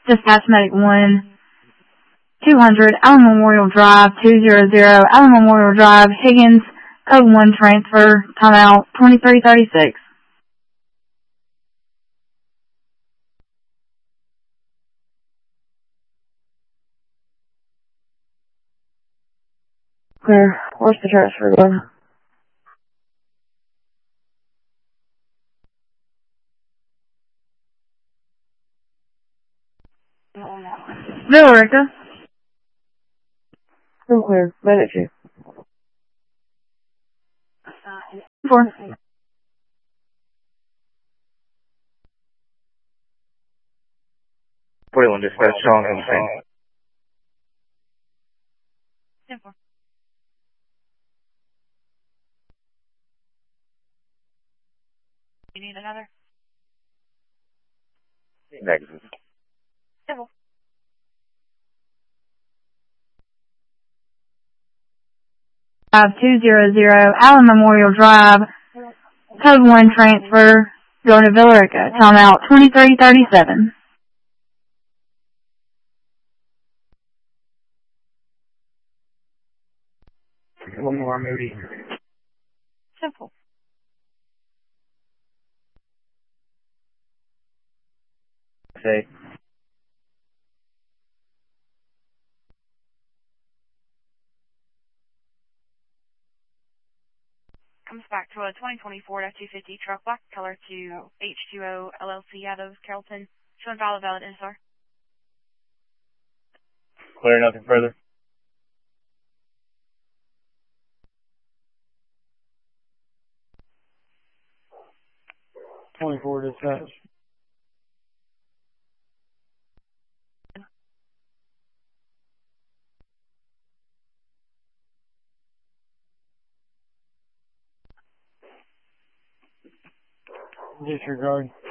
Dispatch Medic 1, 200, Allen Memorial Drive, 200, Allen Memorial Drive, Higgins, Code 1 transfer, timeout, 2336. Clear. Where's the transfer going? Villarica. Still clear. Medic 2. 4. 41 dispatch, Sean Emerson. 10-4. You need another? Negative. 10-4. 200, Allen Memorial Drive, Code 1 transfer, going to Villarica. Timeout, 2337. One more, Moody. Simple. Say. Comes back to a 2024 F-250 truck, black color to H2O LLC out of Carrollton. Showing valid NSR. Clear, nothing further. Dispatch. Disregard.